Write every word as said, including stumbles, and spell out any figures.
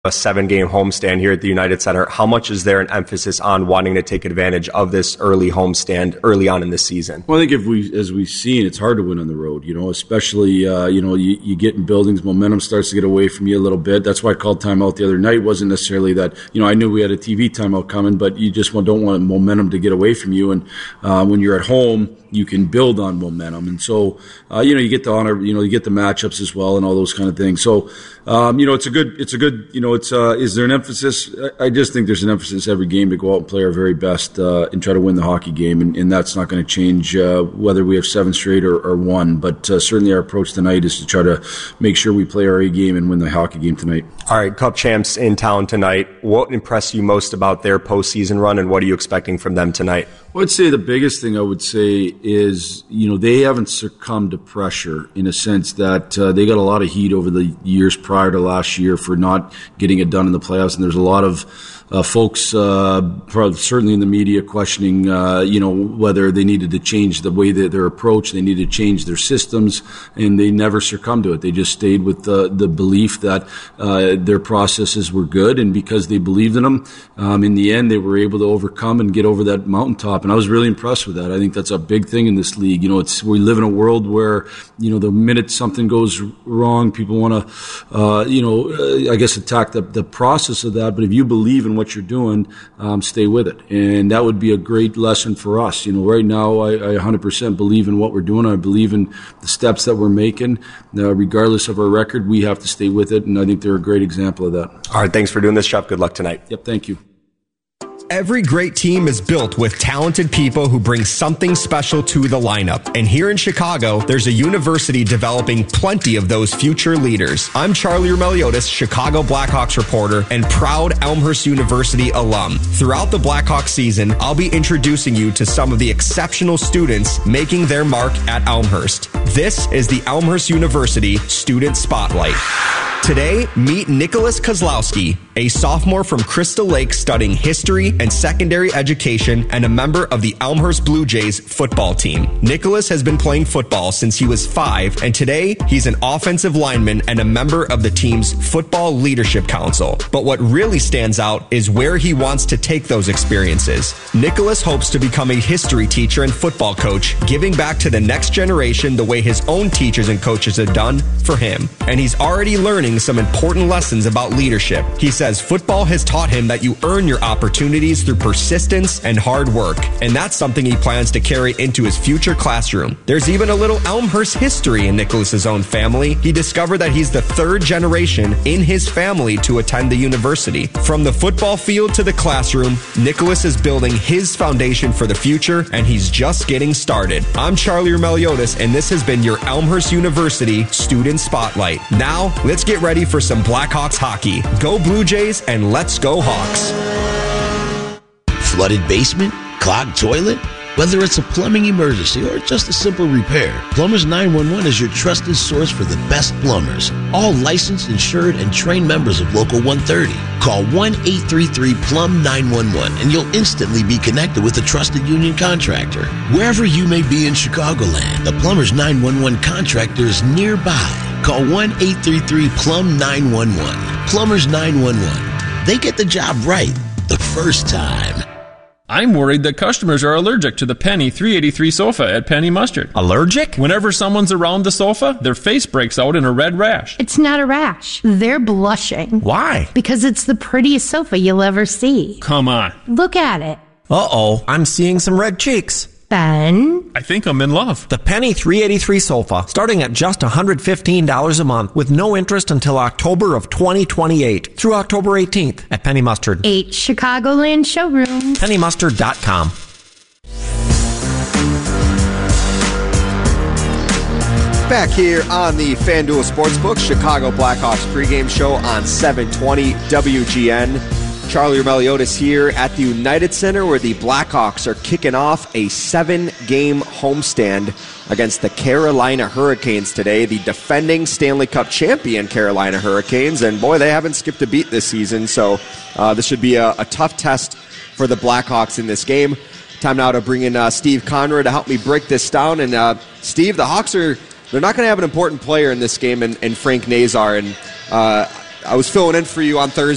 a seven-game homestand here at the United Center. How much is there an emphasis on wanting to take advantage of this early homestand early on in the season? Well, I think if we, as we've seen, it's hard to win on the road, you know, especially, uh, you know, you, you get in buildings, momentum starts to get away from you a little bit. That's why I called timeout the other night. It wasn't necessarily that, you know, I knew we had a T V timeout coming, but you just don't want momentum to get away from you. And uh, when you're at home, you can build on momentum. And so, uh, you know, you get the honor, you know, you get the matchups as well and all those kind of things. So, um, you know, it's a good, it's a good, you know, it's, uh, is there an emphasis? I just think there's an emphasis every game to go out and play our very best, uh, and try to win the hockey game. And, and that's not going to change, uh, whether we have seven straight or, or one. But, uh, certainly our approach tonight is to try to make sure we play our A game and win the hockey game tonight. All right. Cup champs in town tonight. What impressed you most about their postseason run, and what are you expecting from them tonight? Well, I'd say the biggest thing I would say is, you know, they haven't succumbed to pressure in a sense that uh, they got a lot of heat over the years prior to last year for not getting it done in the playoffs. And there's a lot of uh, folks, uh, probably certainly in the media, questioning, uh, you know, whether they needed to change the way that their approach, they needed to change their systems, and they never succumbed to it. They just stayed with the, the belief that uh, their processes were good, and because they believed in them, um, in the end, they were able to overcome and get over that mountaintop. And I was really impressed with that. I think that's a big thing in this league. You know, it's we live in a world where, you know, the minute something goes wrong, people want to, uh, you know, uh, I guess attack the, the process of that. But if you believe in what you're doing, um, stay with it. And that would be a great lesson for us. You know, right now, I, I one hundred percent believe in what we're doing. I believe in the steps that we're making. Uh, regardless of our record, we have to stay with it. And I think they're a great example of that. All right. Thanks for doing this, Jeff. Good luck tonight. Yep. Thank you. Every great team is built with talented people who bring something special to the lineup. And here in Chicago, there's a university developing plenty of those future leaders. I'm Charlie Meliotis, Chicago Blackhawks reporter and proud Elmhurst University alum. Throughout the Blackhawks season, I'll be introducing you to some of the exceptional students making their mark at Elmhurst. This is the Elmhurst University Student Spotlight. Today, meet Nicholas Kozlowski, a sophomore from Crystal Lake studying history and secondary education and a member of the Elmhurst Blue Jays football team. Nicholas has been playing football since he was five, and today he's an offensive lineman and a member of the team's Football Leadership Council. But what really stands out is where he wants to take those experiences. Nicholas hopes to become a history teacher and football coach, giving back to the next generation the way his own teachers and coaches have done for him. And he's already learning some important lessons about leadership. He says football has taught him that you earn your opportunities through persistence and hard work, and that's something he plans to carry into his future classroom. There's even a little Elmhurst history in Nicholas's own family. He discovered that he's the third generation in his family to attend the university. From the football field to the classroom, Nicholas is building his foundation for the future, and he's just getting started. I'm Charlie Meliotis, and this has been your Elmhurst University Student Spotlight. Now, let's get ready for some Blackhawks hockey. Go Blue Jays, and let's go Hawks. Flooded basement? Clogged toilet? Whether it's a plumbing emergency or just a simple repair, Plumbers nine one one is your trusted source for the best plumbers. All licensed, insured, and trained members of Local one thirty. Call one eight three three plumb nine one one and you'll instantly be connected with a trusted union contractor. Wherever you may be in Chicagoland, the Plumbers nine one one contractor is nearby. Call one eight three three plumb nine one one. Plumbers nine one one. They get the job right the first time. I'm worried that customers are allergic to the Penny three eighty-three sofa at Penny Mustard. Allergic? Whenever someone's around the sofa, their face breaks out in a red rash. It's not a rash. They're blushing. Why? Because it's the prettiest sofa you'll ever see. Come on. Look at it. Uh-oh, I'm seeing some red cheeks. Ben? I think I'm in love. The Penny three eighty-three sofa, starting at just one hundred fifteen dollars a month with no interest until October of twenty twenty-eight through October eighteenth at Penny Mustard. Eight Chicagoland showrooms. penny mustard dot com. Back here on the FanDuel Sportsbook, Chicago Blackhawks pregame show on seven twenty W G N. Charlie Meliotis here at the United Center, where the Blackhawks are kicking off a seven-game homestand against the Carolina Hurricanes today, the defending Stanley Cup champion Carolina Hurricanes. And, boy, they haven't skipped a beat this season, so uh, this should be a, a tough test for the Blackhawks in this game. Time now to bring in uh, Steve Conrad to help me break this down. And, uh, Steve, the Hawks are they're not going to have an important player in this game in, in Frank Nazar. And uh, I was filling in for you on Thursday.